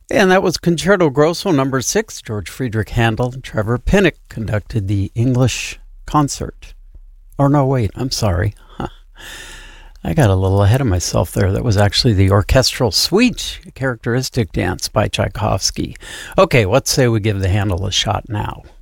And that was Concerto Grosso number 6. George Friedrich Handel and Trevor Pinnock conducted the English concert. Or no, wait, I'm sorry. I got a little ahead of myself there. That was actually the orchestral suite, a characteristic dance by Tchaikovsky. Okay, let's say we give the Handel a shot now.